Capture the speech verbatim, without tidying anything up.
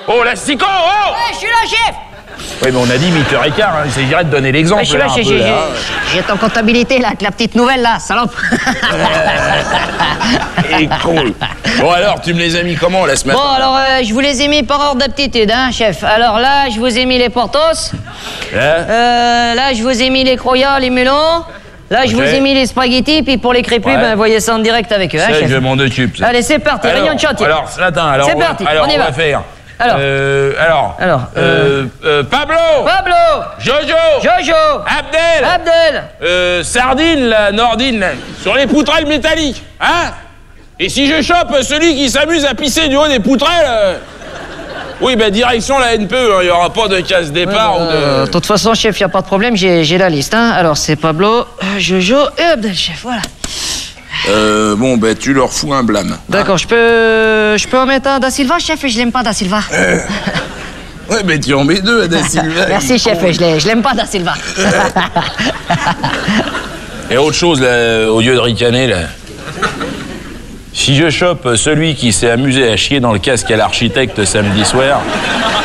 Oh, l'astico, oh! Ouais, je suis là, chef. Oui, mais on a dit huit heures quinze, hein. Il s'agirait de donner l'exemple. Ouais, je suis là, là, un j'ai, peu, j'ai, là. j'ai ton comptabilité, là, avec la petite nouvelle, là, salope. Et cool. Bon, alors, tu me les as mis comment, la semaine? Bon, alors, euh, je vous les ai mis par ordre d'aptitude, hein, chef. Alors là, je vous ai mis les Portos. Hein? Euh, là, je vous ai mis les croyats, les melons. Là, je Ok. vous ai mis les spaghettis, puis pour les crépus, Ouais. ben, voyez ça en direct avec eux, hein, Ça, chef. je m'en occupe, ça. Allez, c'est parti, Alors, réunion de chantier. Alors, attends, alors, C'est on va- parti, alors, on y on va. va faire. Alors. Euh, alors. Alors, Euh, euh, Pablo. Pablo, Jojo. Jojo, Abdel. Abdel. Euh, Sardine, la Nordine, là, sur les poutrelles métalliques, hein? Et si je chope celui qui s'amuse à pisser du haut des poutrelles, euh, oui, ben direction la N P E, il n'y aura pas de casse-départ Ouais, ou euh, de... De toute façon, chef, il n'y a pas de problème, j'ai, j'ai la liste, hein. Alors, c'est Pablo, euh, Jojo et Abdel, chef, voilà. Euh, bon, ben tu leur fous un blâme. D'accord, je peux, je peux en mettre un Da Silva, chef, et je l'aime pas, Da Silva. Ouais, ben tu en mets deux, Da Silva. Merci, chef, je, l'ai- je l'aime pas, Da Silva. Et autre chose, là, au lieu de ricaner, là. Si je chope celui qui s'est amusé à chier dans le casque à l'architecte samedi soir,